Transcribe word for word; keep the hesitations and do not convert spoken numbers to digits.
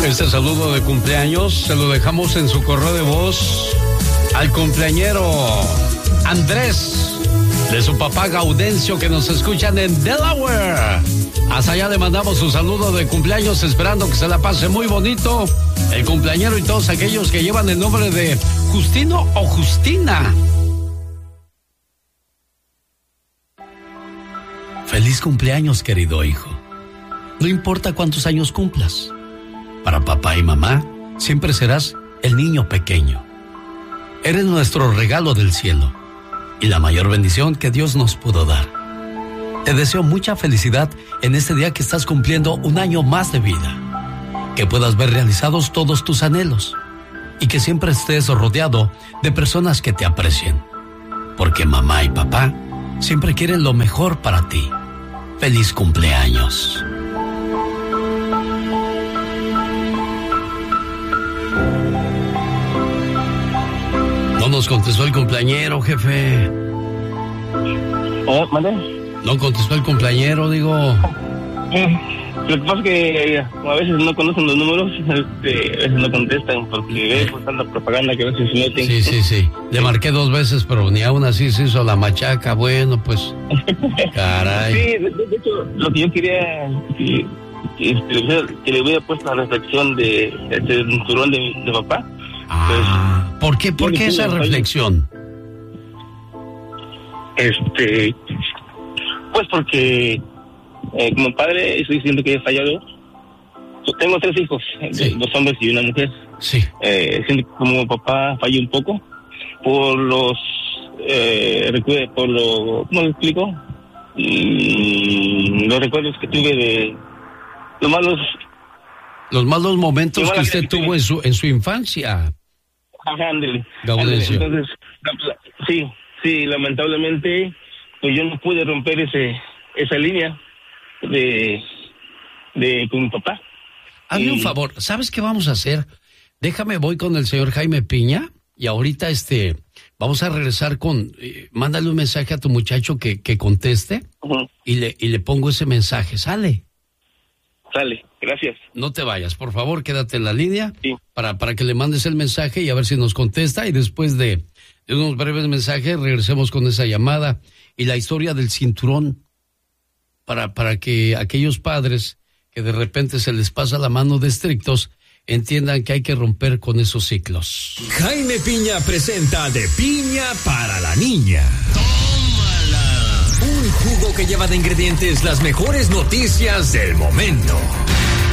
Este saludo de cumpleaños se lo dejamos en su correo de voz al cumpleañero Andrés, de su papá Gaudencio, que nos escuchan en Delaware. Hasta allá le mandamos su saludo de cumpleaños, esperando que se la pase muy bonito el cumpleañero y todos aquellos que llevan el nombre de Justino o Justina. Feliz cumpleaños, querido hijo. No importa cuántos años cumplas, para papá y mamá siempre serás el niño pequeño. Eres nuestro regalo del cielo y la mayor bendición que Dios nos pudo dar. Te deseo mucha felicidad en este día que estás cumpliendo un año más de vida. Que puedas ver realizados todos tus anhelos y que siempre estés rodeado de personas que te aprecien. Porque mamá y papá siempre quieren lo mejor para ti. ¡Feliz cumpleaños! No nos contestó el cumpleañero, jefe. ¿Eh, mandé? No contestó el cumpleañero, digo. Eh, lo que pasa es que a veces no conocen los números, este, a veces no contestan porque ves pues, tanta propaganda que a veces se meten. Sí, sí, sí. Le marqué dos veces, pero ni aún así se hizo la machaca. Bueno, pues, caray. Sí, de, de hecho, lo que yo quería que, que, que le hubiera puesto la reflexión de este cinturón de, de papá. Ah, pues, ¿por qué, por qué esa reflexión? Este, pues porque eh, como padre estoy diciendo que he fallado. Yo tengo tres hijos, sí. Dos hombres y una mujer. Sí. Eh, siento que como papá fallé un poco por los, eh, recuerde, por lo, ¿cómo lo explico? Mm, los recuerdos que tuve de los malos. Los malos momentos que usted tuvo en su en su infancia. Ajá, ándale. Gaudencio. Entonces, sí, sí, lamentablemente, pues yo no pude romper ese esa línea de, de con mi papá. Hazme y... un favor, ¿sabes qué vamos a hacer? Déjame, voy con el señor Jaime Piña y ahorita este vamos a regresar con, eh, mándale un mensaje a tu muchacho que, que conteste uh-huh. y le y le pongo ese mensaje, ¿sale? Sale, gracias. No te vayas, por favor, quédate en la línea sí. para, para que le mandes el mensaje y a ver si nos contesta y después de, de unos breves mensajes regresemos con esa llamada y la historia del cinturón para, para que aquellos padres que de repente se les pasa la mano de estrictos entiendan que hay que romper con esos ciclos. Jaime Piña presenta De Piña para la Niña. Un jugo que lleva de ingredientes las mejores noticias del momento.